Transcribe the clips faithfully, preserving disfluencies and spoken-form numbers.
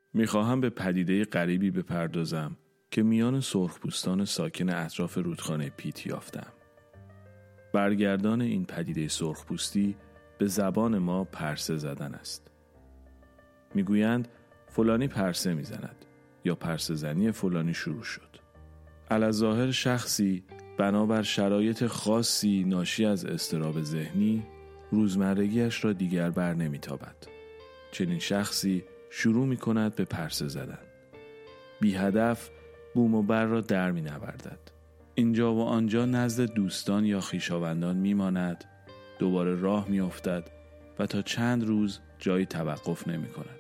میخواهم به پدیده غریبی بپردازم که میان سرخپوستان ساکن اطراف رودخانه پیت یافتم. برگردان این پدیده سرخپوستی به زبان ما پرسه زدن است. میگویند فلانی پرسه میزند یا پرسه زنی فلانی شروع شد. علاظاهر شخصی بنابر شرایط خاصی ناشی از اضطراب ذهنی روزمرگیش را دیگر بر نمیتابد. چنین شخصی شروع می کند به پرسه زدن. بی هدف بوم و بر را در می نوردد. اینجا و آنجا نزد دوستان یا خویشاوندان می ماند، دوباره راه می افتد و تا چند روز جایی توقف نمی کند.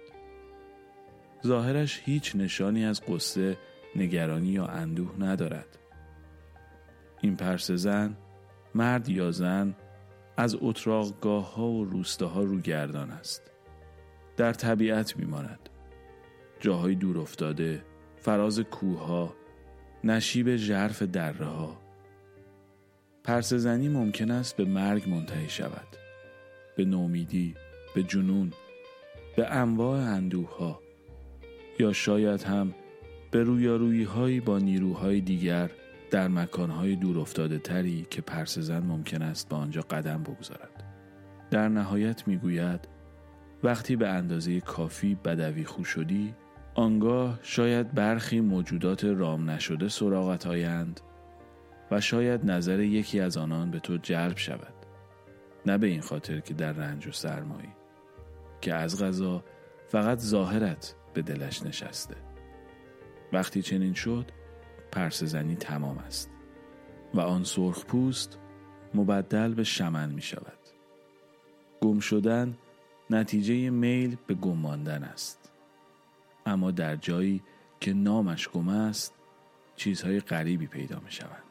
ظاهرش هیچ نشانی از غصه، نگرانی یا اندوه ندارد. این پرسه زن، مرد یا زن، از اتراقگاه ها و روستاها رو گردان است. در طبیعت می ماند. جاهای دور افتاده، فراز کوه ها، نشیب ژرف دره ها. پرسه زنی ممکن است به مرگ منتهی شود، به نومیدی، به جنون، به انواع اندوه ها، یا شاید هم به رویارویی هایی با نیروهای دیگر در مکانهای دور افتاده تری که پرسه زن ممکن است به آنجا قدم بگذارد. در نهایت می گوید وقتی به اندازه کافی بدوی خو شدی، آنگاه شاید برخی موجودات رام نشده سراغت آیند و شاید نظر یکی از آنان به تو جلب شود. نه به این خاطر که در رنج و سرمایی، که از قضا فقط ظاهرت به دلش نشسته. وقتی چنین شد، پرسه زنی تمام است و آن سرخ پوست مبدل به شمن می شود. گم شدن نتیجه میل به گم ماندن است، اما در جایی که نامش گم است چیزهای غریبی پیدا می شوند.